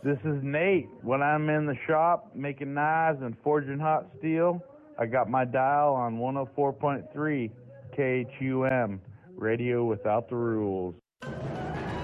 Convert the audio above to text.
This is Nate. When I'm in the shop making knives and forging hot steel, I got my dial on 104.3 KHUM, radio without the rules.